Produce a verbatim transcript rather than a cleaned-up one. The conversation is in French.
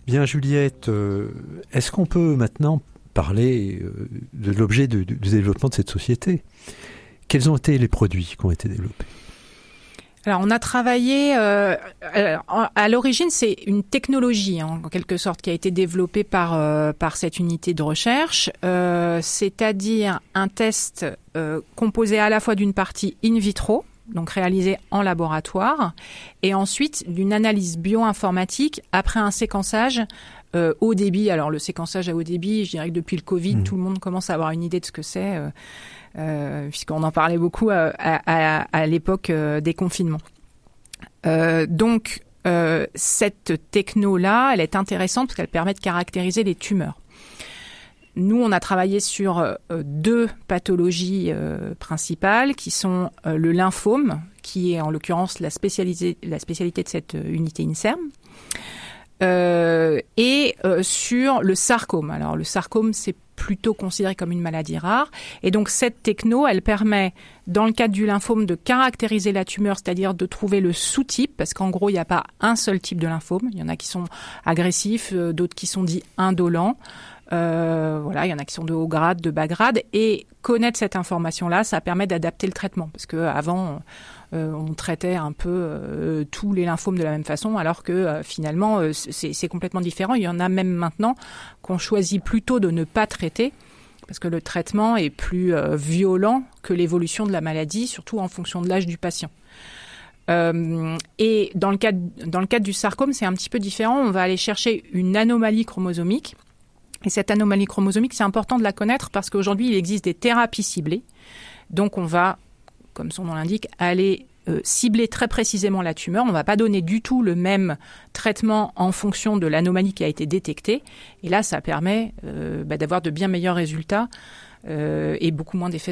Bien, Juliette, euh, est-ce qu'on peut maintenant parler euh, de l'objet de, de, du développement de cette société ? Quels ont été les produits qui ont été développés ? Alors, on a travaillé, euh, à l'origine, c'est une technologie, hein, en quelque sorte, qui a été développée par euh, par cette unité de recherche, euh, c'est-à-dire un test euh, composé à la fois d'une partie in vitro, donc réalisée en laboratoire, et ensuite d'une analyse bioinformatique après un séquençage euh, haut débit. Alors, le séquençage à haut débit, je dirais que depuis le Covid, mmh. tout le monde commence à avoir une idée de ce que c'est. Euh, Euh, puisqu'on en parlait beaucoup à, à, à l'époque euh, des confinements. Euh, donc, euh, cette techno-là, elle est intéressante parce qu'elle permet de caractériser les tumeurs. Nous, on a travaillé sur euh, deux pathologies euh, principales qui sont euh, le lymphome, qui est en l'occurrence la spécialité, la spécialité de cette euh, unité INSERM, euh, et euh, sur le sarcome. Alors, le sarcome, c'est plutôt considéré comme une maladie rare. Et donc, cette techno, elle permet, dans le cadre du lymphome, de caractériser la tumeur, c'est-à-dire de trouver le sous-type, parce qu'en gros, il n'y a pas un seul type de lymphome. Il y en a qui sont agressifs, euh, d'autres qui sont dits indolents. Euh, voilà, il y en a qui sont de haut grade, de bas grade. Et connaître cette information-là, ça permet d'adapter le traitement. Parce qu'avant, euh, on traitait un peu euh, tous les lymphomes de la même façon, alors que euh, finalement, euh, c'est, c'est complètement différent. Il y en a même maintenant qu'on choisit plutôt de ne pas traiter, parce que le traitement est plus euh, violent que l'évolution de la maladie, surtout en fonction de l'âge du patient. Euh, et dans le cadre, dans le cadre du sarcome, c'est un petit peu différent. On va aller chercher une anomalie chromosomique. Et cette anomalie chromosomique, c'est important de la connaître parce qu'aujourd'hui, il existe des thérapies ciblées. Donc, on va, comme son nom l'indique, aller euh, cibler très précisément la tumeur. On ne va pas donner du tout le même traitement en fonction de l'anomalie qui a été détectée. Et là, ça permet euh, bah, d'avoir de bien meilleurs résultats euh, et beaucoup moins d'effets